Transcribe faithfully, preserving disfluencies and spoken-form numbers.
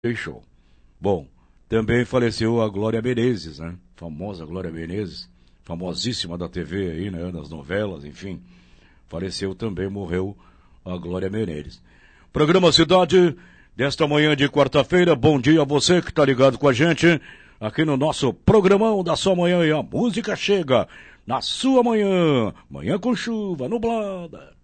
Show. Bom, também faleceu a Glória Menezes, né? Famosa Glória Menezes, famosíssima da T V aí, né? Nas novelas, enfim. Faleceu também, morreu a Glória Menezes. Programa Cidade, desta manhã de quarta-feira. Bom dia a você que tá ligado com a gente aqui no nosso programão da sua manhã, e a música chega na sua manhã. Manhã com chuva, nublada.